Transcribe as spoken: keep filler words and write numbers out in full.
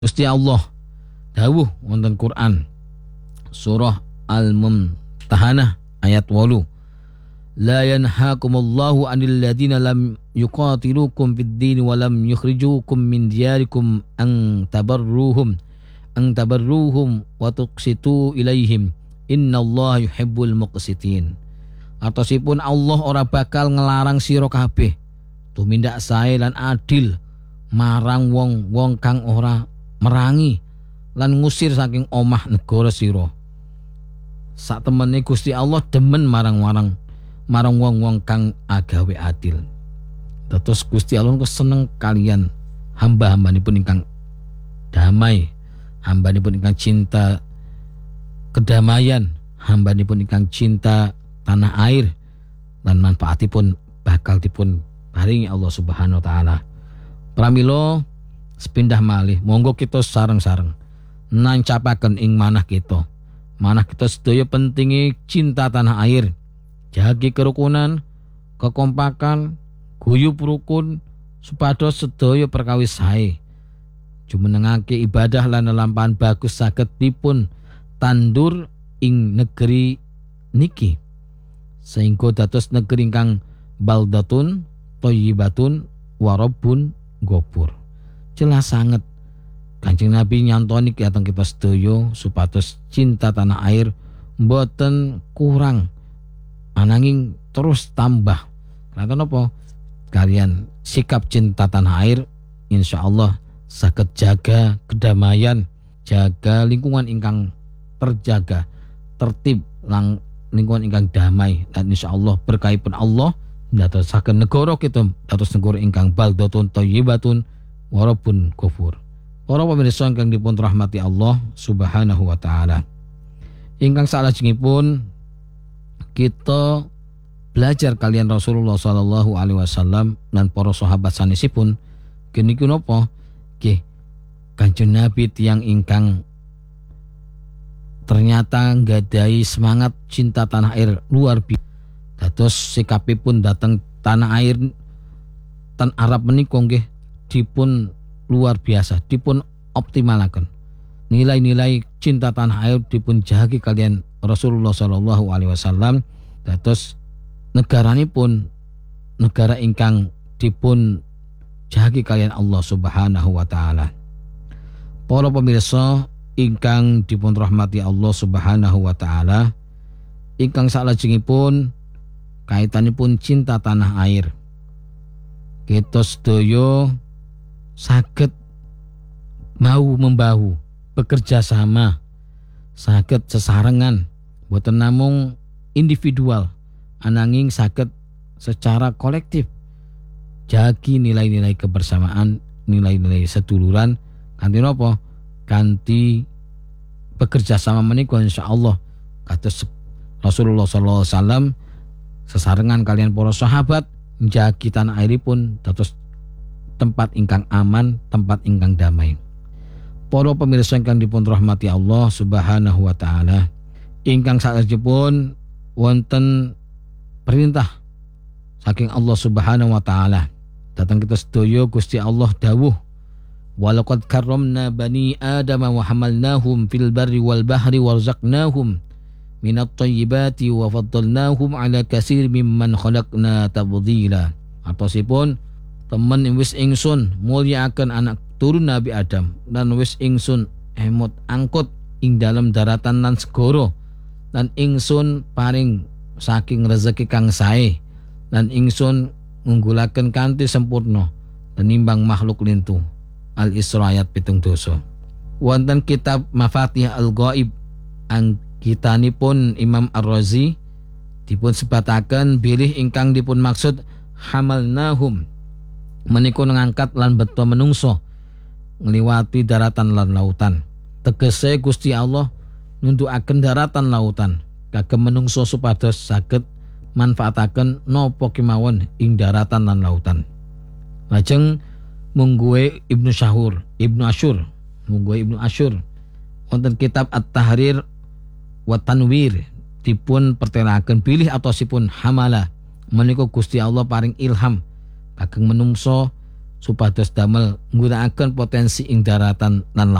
Gusti Allah dawuh wonten Quran surah Al-Mumtahanah ayat wolu. La yanhaakumullahu 'anil ladzina lam yuqatilukum fid din wa lam yukhrijukum min diyarikum an tabarruhum an tabarruhum wa tuqsitu ilaihim innallaha yuhibbul muqsitin. Atosipun Allah ora bakal ngelarang sira kabeh tumindak sae lan adil marang wong-wong kang ora merangi lan ngusir saking omah negara sira. Sak temene Gusti Allah demen marang-marang marang wong-wong kang agawe adil. Terus Gusti Allah seneng kalian hamba-hambanipun ingkang damai, hambanipun ingkang cinta kedamaian, hambanipun ingkang cinta tanah air lan manfaatipun bakal dipun paringi Allah Subhanahu wa taala. Pramila sepindah malih monggo kita sareng-sareng nancapaken ing manah kita. Manah kita sedaya pentingi cinta tanah air, jagi kerukunan, kekompakan, guyub rukun supados sedaya perkawis sae. Jumenengake ibadah lan lelampahan bagus saged dipun tandur ing negeri niki. Sehingga dados negeri ingkang baldatun thayyibatun wa rabbun ghafur. Jelas sangat Kanjeng Nabi nyantoni kiateng kita sedaya supados cinta tanah air mboten kurang ananging terus tambah. Karena napa? Kalian sikap cinta tanah air insyaallah saged jaga kedamaian, jaga lingkungan ingkang terjaga, tertib lang lingkungan ingkang damai dan insyaallah berkahipun Allah ndadosaken negara kita dados negara ingkang baldatun thayyibatun wa rabbun ghafur. Para pamirsa ingkang dipun rahmati Allah Subhanahu wa taala. Ingkang salajengipun kita belajar kalian Rasulullah sallallahu alaihi wasallam dan para sahabat sanesipun geniku napa? Nggih, Kanjeng Nabi tiyang ingkang ternyata nggadhahi semangat cinta tanah air luar biasa. Dados sikapipun dateng tanah air tan Arab menika nggih dipun luar biasa, dipun optimalaken. Nilai-nilai cinta tanah air dipun jagi kalian Rasulullah sallallahu alaihi wasallam. Dados negaranipun negara ingkang dipun jagi kalian Allah Subhanahu wa taala. Para pemirsa ingkang dipun rahmati Allah Subhanahu wa taala, ingkang salajengipun kaitanipun cinta tanah air. Kita sedaya saged mau membahu, bekerja sama, saged sesarengan, boten namung individual, ananging saged secara kolektif jagi nilai-nilai kebersamaan, nilai-nilai seduluran kanthi napa? Kanthi bekerja sama menika insyaallah kados Rasulullah sallallahu alaihi wasallam sesarengan kalian para sahabat njagi tanah airipun dados tempat ingkang aman, tempat ingkang damai. Para pemirsa ingkang dipun rahmati Allah Subhanahu wa taala, ingkang salajengipun wonten perintah saking Allah Subhanahu wa taala dhateng kita sedaya. Gusti Allah dawuh, walaqad karramna bani adama wa hamalnahum fil barri wal bahri warzaqnahum minat thayyibati wa faddalnahum ala katsir mimman khalaqna tabdila. Atosipun temen wis ingsun mulyakaken anak turun Nabi Adam dan wis ingsun emot angkut ing dalam daratan lan segara dan ingsun paring saking rezeki kang sae dan ingsun ngunggulaken kanthi sempurna tenimbang makhluk lintu. Al-Isra ayat pitung doso. Wonten kitab Mafatih Al-Ghaib anggitanipun Imam Ar-Razi dipun sebataken bilih ingkang dipun maksud hamalnahum menika ngangkat lan beto menungso ngliwati daratan lan lautan. Tegese Gusti Allah nundukaken daratan lautan kagem menungso supados saged manfaataken napa kemawon ing daratan lan lautan. Lajeng mungguhe Ibnu Syahur, Ibnu Asyur, mungguhe Ibnu Asyur wonten kitab At-Tahrir wa Tanwir dipun pertelaken bilih atosipun hamala menika Gusti Allah paring ilham kagem menungso supados damel nggunakaken potensi ing daratan lan